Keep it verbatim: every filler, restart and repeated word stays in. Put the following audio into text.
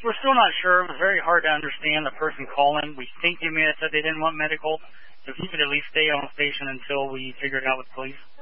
we're still not sure. It was very hard to understand the person calling. We think they may have said they didn't want medical. So if you could at least stay on station until we figure it out with police.